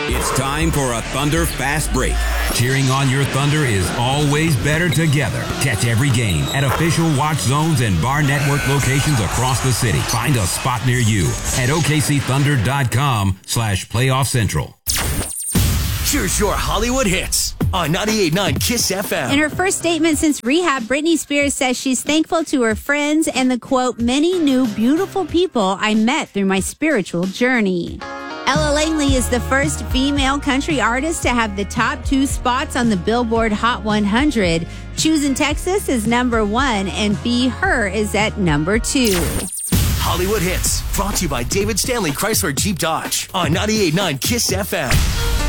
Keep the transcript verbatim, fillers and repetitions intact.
It's time for a Thunder Fast Break. Cheering on your Thunder is always better together. Catch every game at official watch zones and Bar Network locations across the city. Find a spot near you at O K C Thunder dot com slash playoff central. Here's your Hollywood hits on ninety-eight point nine KISS F M. In her first statement since rehab, Britney Spears says she's thankful to her friends and the, quote, many new beautiful people I met through my spiritual journey. Ella Langley is the first female country artist to have the top two spots on the Billboard Hot one hundred. Choosing Texas is number one, and Be Her is at number two. Hollywood hits brought to you by David Stanley Chrysler Jeep Dodge on ninety-eight point nine KISS F M.